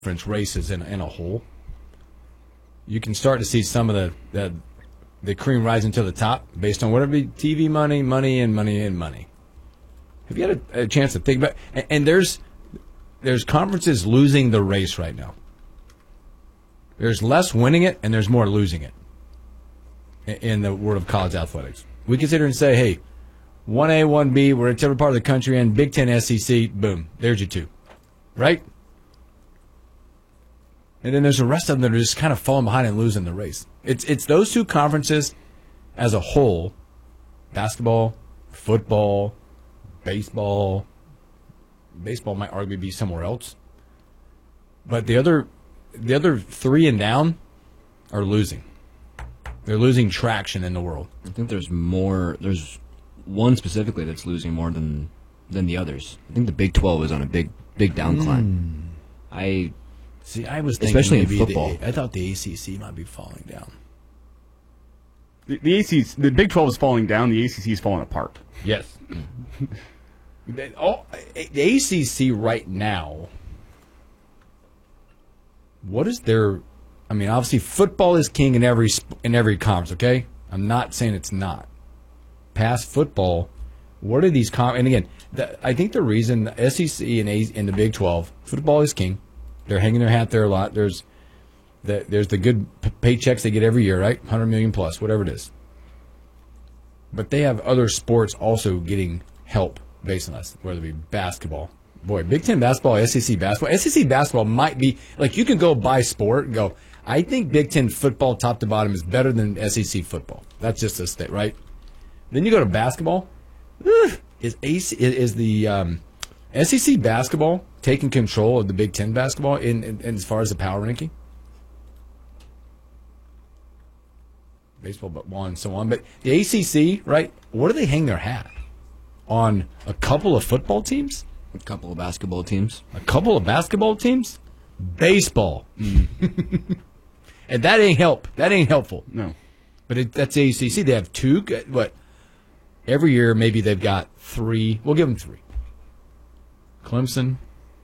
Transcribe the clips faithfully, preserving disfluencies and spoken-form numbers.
conference races in, in a whole, you can start to see some of the, the the cream rising to the top based on whatever T V money, money, and money and money. Have you had a, a chance to think about? And, and there's there's conferences losing the race right now. There's less winning it, and there's more losing it in, in the world of college athletics. We can sit here and say, hey, one A, one B, we're in whichever part of the country in, Big Ten, S E C, boom, there's your two, right? And then there's the rest of them that are just kind of falling behind and losing the race. It's it's those two conferences as a whole, basketball, football, baseball. Baseball might arguably be somewhere else. But the other the other three and down are losing. They're losing traction in the world. I think there's more there's one specifically that's losing more than than the others. I think the Big twelve is on a big big downcline. Mm. I See, I was thinking especially in maybe football. The, I thought the A C C might be falling down. The, the A C C, the Big twelve is falling down. The A C C is falling apart. Yes. the, oh, the A C C right now, what is their... I mean, obviously, football is king in every sp- in every conference, okay? I'm not saying it's not. Past football, what are these... Com- and again, the, I think the reason the S E C and, A- and the Big twelve, football is king. They're hanging their hat there a lot. There's the, there's the good p- paychecks they get every year, right? one hundred million dollars plus, whatever it is. But they have other sports also getting help based on us, whether it be basketball. Boy, Big Ten basketball, S E C basketball. S E C basketball might be, like, you can go by sport and go, I think Big Ten football top to bottom is better than S E C football. That's just a state, right? Then you go to basketball. Ugh, is, A C, is the um, S E C basketball taking control of the Big Ten basketball in, in, in as far as the power ranking? Baseball, but one and so on. But the A C C, right? What do they hang their hat on? A couple of football teams, a couple of basketball teams, a couple of basketball teams, baseball, mm. And that ain't help. That ain't helpful. No, but it, that's A C C. They have two. What? Every year, maybe they've got three. We'll give them three. Clemson,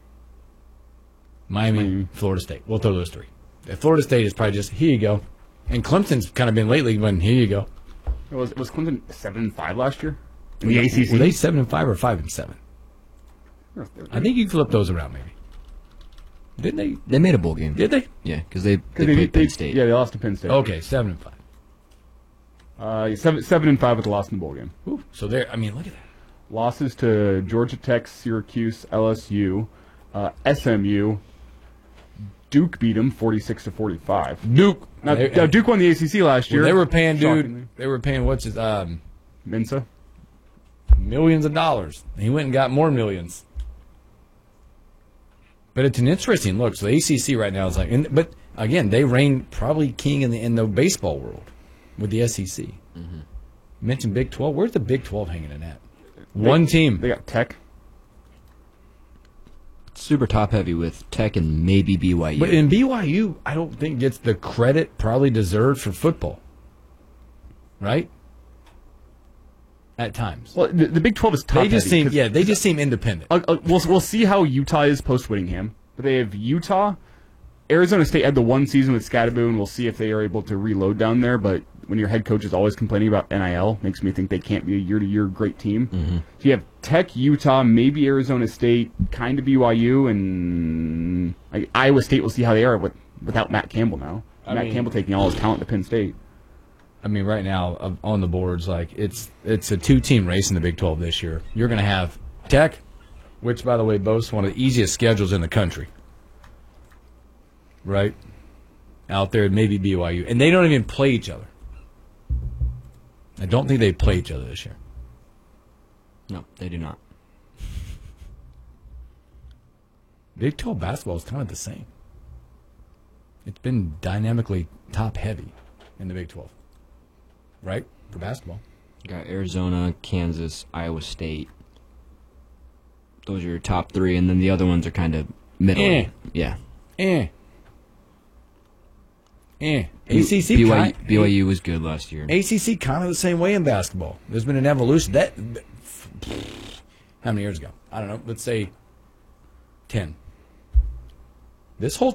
Miami, mm. Florida State. We'll throw those three. Florida State is probably just here you go. And Clemson's kind of been lately when here you go. Was was Clemson seven and five last year in the A C C? Were they seven and five or five and seven? I think you can flip those around maybe. Didn't they? They made a bowl game. Did they? Yeah, because they, they, they played they, Penn State. Yeah, they lost to Penn State. Okay, seven and five. Uh, yeah, seven seven and five with the loss in the bowl game. Ooh, so there. I mean, look at that. Losses to Georgia Tech, Syracuse, L S U, uh, S M U. Duke beat them forty-six to forty-five. Duke. Now, they, now Duke won the A C C last year. Well, they were paying, dude. Shockingly. They were paying what's his um, Mensa. Millions of dollars. He went and got more millions. But it's an interesting look. So the A C C right now is like, and, but again, they reign probably king in the in the baseball world with the S E C. Mm-hmm. You mentioned Big twelve. Where's the Big twelve hanging in at? They, One team. They got Tech. Super top heavy with Tech and maybe B Y U. But in B Y U, I don't think gets the credit probably deserved for football. Right? At times. Well, the, the Big twelve is top They just heavy seem yeah, they just seem independent. Uh, uh, we'll we'll see how Utah is post Whittingham. But they have Utah, Arizona State had the one season with Scadaboo, and we'll see if they are able to reload down there. But when your head coach is always complaining about N I L, makes me think they can't be a year-to-year great team. Mm-hmm. So you have Tech, Utah, maybe Arizona State, kind of B Y U, and like, Iowa State. We'll see how they are with, without Matt Campbell now. I Matt mean, Campbell taking all his talent to Penn State. I mean, right now on the boards, like it's it's a two-team race in the Big twelve this year. You're going to have Tech, which, by the way, boasts one of the easiest schedules in the country. Right? Out there, maybe B Y U. And they don't even play each other. I don't think they play each other this year. No, they do not. Big twelve basketball is kind of the same. It's been dynamically top-heavy in the Big twelve. Right? For basketball. You got Arizona, Kansas, Iowa State. Those are your top three, and then the other ones are kind of middle. Eh. Yeah. Eh. Eh. A C C B Y U, kind, B Y U was good last year. A C C kind of the same way in basketball. There's been an evolution. That how many years ago? I don't know. Let's say ten. This whole